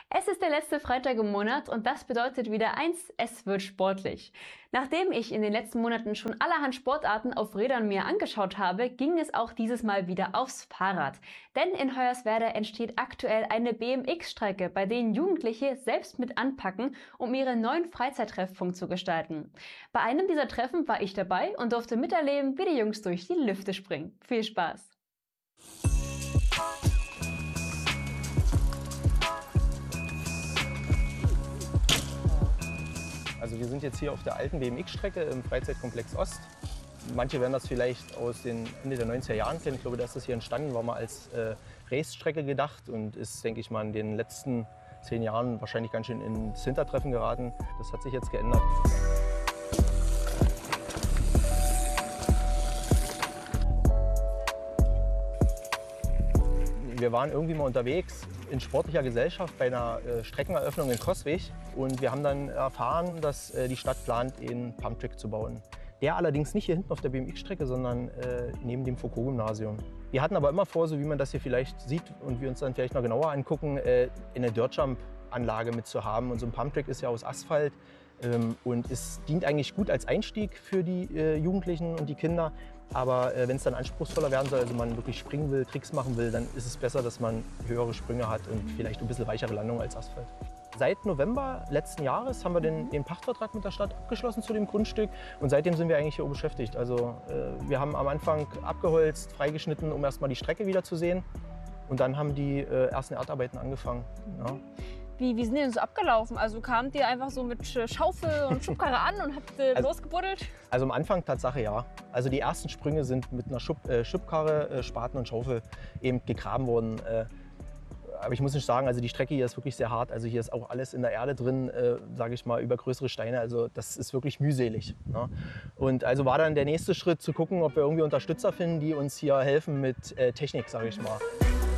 Es ist der letzte Freitag im Monat und das bedeutet wieder eins, es wird sportlich. Nachdem ich in den letzten Monaten schon allerhand Sportarten auf Rädern mir angeschaut habe, ging es auch dieses Mal wieder aufs Fahrrad. Denn in Hoyerswerda entsteht aktuell eine BMX-Strecke, bei denen Jugendliche selbst mit anpacken, um ihren neuen Freizeittreffpunkt zu gestalten. Bei einem dieser Treffen war ich dabei und durfte miterleben, wie die Jungs durch die Lüfte springen. Viel Spaß! Also wir sind jetzt hier auf der alten BMX-Strecke im Freizeitkomplex Ost. Manche werden das vielleicht aus den Ende der 90er Jahren kennen. Ich glaube, dass das hier entstanden war mal als Race-Strecke gedacht und ist, denke ich mal, in den letzten 10 Jahren wahrscheinlich ganz schön ins Hintertreffen geraten. Das hat sich jetzt geändert. Wir waren irgendwie mal unterwegs in sportlicher Gesellschaft bei einer Streckeneröffnung in Coswig und wir haben dann erfahren, dass die Stadt plant, einen Pumptrack zu bauen. Der allerdings nicht hier hinten auf der BMX-Strecke, sondern neben dem Foucault-Gymnasium. Wir hatten aber immer vor, so wie man das hier vielleicht sieht und wir uns dann vielleicht noch genauer angucken, eine Dirtjump-Anlage mitzuhaben. Und so ein Pumptrack ist ja aus Asphalt und es dient eigentlich gut als Einstieg für die Jugendlichen und die Kinder. Aber wenn es dann anspruchsvoller werden soll, also man wirklich springen will, Tricks machen will, dann ist es besser, dass man höhere Sprünge hat und vielleicht ein bisschen weichere Landung als Asphalt. Seit November letzten Jahres haben wir den Pachtvertrag mit der Stadt abgeschlossen zu dem Grundstück und seitdem sind wir eigentlich hier beschäftigt. Also wir haben am Anfang abgeholzt, freigeschnitten, um erstmal die Strecke wieder zu sehen und dann haben die ersten Erdarbeiten angefangen. Ja. Wie sind die denn so abgelaufen? Also kamt ihr einfach so mit Schaufel und Schubkarre an und habt losgebuddelt? Also am Anfang Tatsache ja. Also die ersten Sprünge sind mit einer Schubkarre, Spaten und Schaufel eben gegraben worden. Aber ich muss nicht sagen, also die Strecke hier ist wirklich sehr hart. Also hier ist auch alles in der Erde drin, sage ich mal, über größere Steine. Also das ist wirklich mühselig. Ne? Und also war dann der nächste Schritt zu gucken, ob wir irgendwie Unterstützer finden, die uns hier helfen mit Technik, sage ich mal.